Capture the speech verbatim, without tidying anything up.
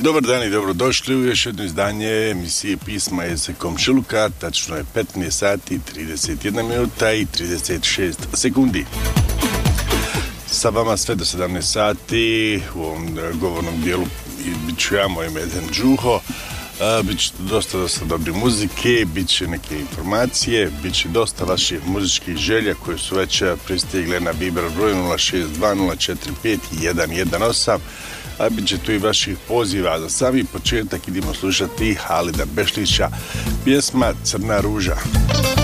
Dobar dan i dobrodošli u još jedno izdanje emisije Pisma Jeze Komšiluka. Tačno je petnaest sati, trideset jedna minuta i trideset šest sekundi. Sa vama sve do sedamnaest sati u ovom govornom dijelu bit ću ja, moj ime je Đuho. Bit će dosta, dosta dobre muzike, bit će neke informacije, bit će dosta vaših muzičkih želja koje su već pristigle na Viber broj nula šest dva nula četiri pet jedan jedan osam, a bit će tu i vaših poziva. Za sami početak idemo slušati Halida Bešlića, pjesma Crna ruža.